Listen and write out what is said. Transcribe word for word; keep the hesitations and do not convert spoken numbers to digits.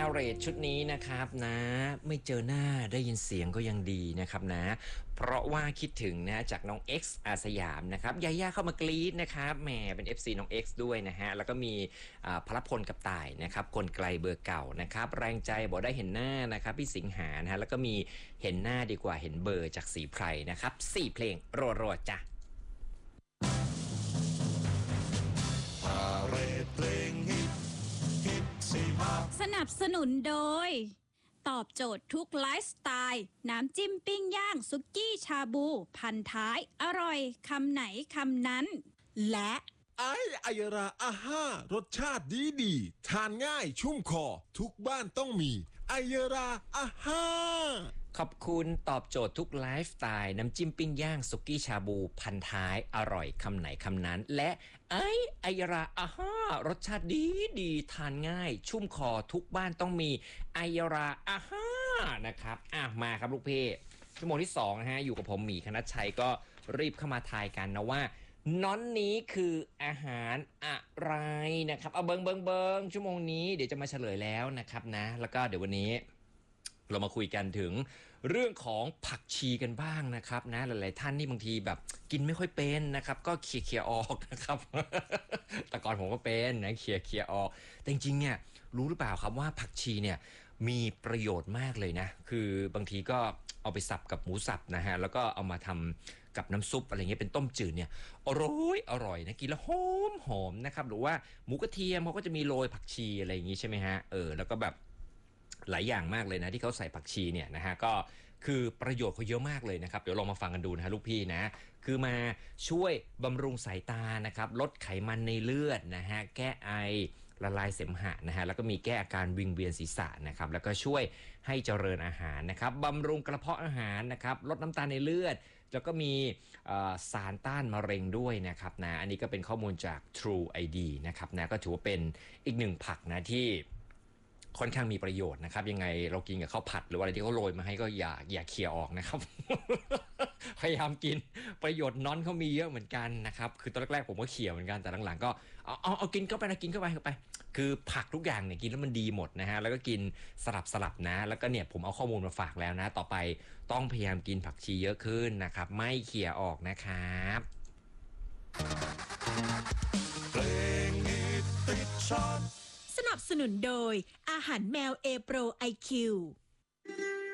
เรทชุดนี้นะครับนะไม่เจอหน้าได้ยินเสียงก็ยังดีนะครับนะเพราะว่าคิดถึงนะจากน้อง X อาสยามนะครับยาย่าเข้ามากรี๊ดนะครับแหมเป็น เอฟ ซี น้อง X ด้วยนะฮะแล้วก็มีพลพลกับต่ายนะครับคนไกลเบอร์เก่านะครับแรงใจบอกได้เห็นหน้านะครับพี่สิงหานะฮะแล้วก็มีเห็นหน้าดีกว่าเห็นเบอร์จากสีไพรนะครับสี่เพลงรัวๆจ้ะพาเรทเพลงฮิตฮิตสี่ภาคสนับสนุนโดยตอบโจทย์ทุกไลฟ์สไตล์น้ำจิ้มปิ้งย่างซุกี้ชาบูพันท้ายอร่อยคำไหนคำนั้นและไอไอยราอาห้ารสชาติดีดีทานง่ายชุ่มคอทุกบ้านต้องมีไอยราอาห้าขอบคุณตอบโจทย์ทุกไลฟ์สไตล์น้ำจิ้มปิ้งย่างสุกี้ชาบูพันท้ายอร่อยคำไหนคำนั้นและไอไอยราอาห้ารสชาติดีดีทานง่ายชุ่มคอทุกบ้านต้องมีไอยราอาห้านะครับอ่ะมาครับลูกเพ่ชั่วโมงที่สองนะฮะอยู่กับผมหมีคณัชชัยก็รีบเข้ามาทายกันนะว่าน้อนนี้คืออาหารอะไรนะครับเอาเบิงเบิงเบิงชั่วโมงนี้เดี๋ยวจะมาเฉลยแล้วนะครับนะแล้วก็เดี๋ยววันนี้เรามาคุยกันถึงเรื่องของผักชีกันบ้างนะครับนะหลายๆท่านนี่บางทีแบบกินไม่ค่อยเป็นนะครับก็เคลียร์เคลียร์ออกนะครับ แต่ก่อนผมก็เป็นนะเคลียร์เคลียร์ออกแต่จริงๆเนี่ยรู้หรือเปล่าครับว่าผักชีเนี่ยมีประโยชน์มากเลยนะคือบางทีก็เอาไปสับกับหมูสับนะฮะแล้วก็เอามาทำกับน้ำซุปอะไรเงี้ยเป็นต้มจืดเนี่ยอร่อยอร่อยนะกินแล้วหอมหอมนะครับหรือว่าหมูกระเทียมเขาก็จะมีโรยผักชีอะไรอย่างงี้ใช่ไหมฮะเออแล้วก็แบบหลายอย่างมากเลยนะที่เขาใส่ผักชีเนี่ยนะฮะก็คือประโยชน์เขาเยอะมากเลยนะครับเดี๋ยวลองมาฟังกันดูนะฮะลูกพี่นะคือมาช่วยบำรุงสายตานะครับลดไขมันในเลือดนะฮะแก้ไอละลายเสมหะนะฮะแล้วก็มีแก้อาการวิงเวียนศีรษะนะครับแล้วก็ช่วยให้เจริญอาหารนะครับบำรุงกระเพาะอาหารนะครับลดน้ำตาลในเลือดแล้วก็มีสารต้านมะเร็งด้วยนะครับนะอันนี้ก็เป็นข้อมูลจาก True ไอ ดี นะครับนะก็ถือว่าเป็นอีกหนึ่งผักนะที่ค่อนข้างมีประโยชน์นะครับยังไงเรากินกับข้าวผัดหรือว่าอะไรที่เขาโรยมาให้ก็อย่าอย่าเคี่ยออกนะครับ พยายามกินประโยชน์น้อนเขามีเยอะเหมือนกันนะครับคือตอนแรกๆผมก็เคี่ยเหมือนกันแต่หลังๆก็เอาเอาเอากินเข้าไปนะกินเข้าไปเข้าไปคือผักทุกอย่างเนี่ยกินแล้วมันดีหมดนะฮะแล้วก็กินสลับสลับนะแล้วก็เนี่ยผมเอาข้อมูลมาฝากแล้วนะต่อไปต้องพยายามกินผักชีเยอะขึ้นนะครับไม่เคี่ยออกนะครับเพลงฮิตติดชาร์ตสนับสนุนโดยอาหารแมวเอโปรไอคิว